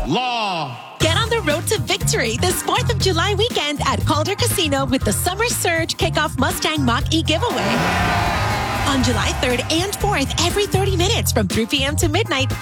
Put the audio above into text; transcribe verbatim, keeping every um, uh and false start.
Law. Get on the road to victory this fourth of July weekend at Calder Casino with the Summer Surge Kickoff Mustang Mach-E giveaway. On July third and fourth, every thirty minutes from three p.m. to midnight,